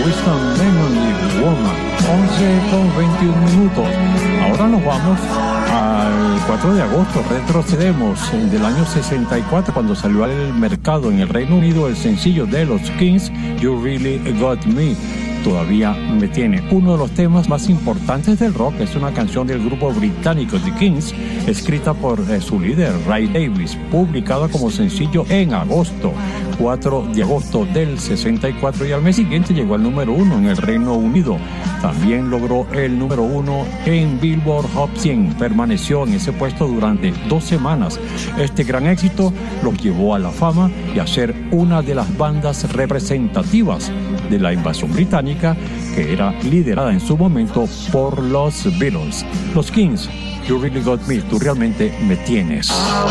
Winston Lennon y Woman, 11:21. Ahora nos vamos al 4 de agosto, retrocedemos del año 64, cuando salió al mercado en el Reino Unido el sencillo de los Kings, You Really Got Me. Todavía me tiene. Uno de los temas más importantes del rock es una canción del grupo británico The Kings, escrita por su líder Ray Davies, publicada como sencillo en agosto, 4 de agosto del 64, y al mes siguiente llegó al número 1 en el Reino Unido. También logró el número 1 en Billboard Hot 100. Permaneció en ese puesto durante 2 semanas. Este gran éxito los llevó a la fama y a ser una de las bandas representativas de la invasión británica, que era liderada en su momento por los Beatles. Los Kings, You Really Got Me, tú realmente me tienes.